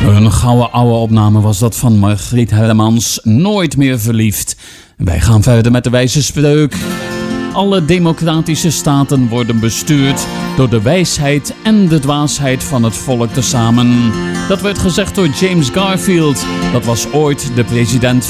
Een gouden oude opname was dat van Margriet Hermans, Nooit meer verliefd. Wij gaan verder met de wijze spreuk. Alle democratische staten worden bestuurd door de wijsheid en de dwaasheid van het volk tezamen. Dat werd gezegd door James Garfield. Dat was ooit de president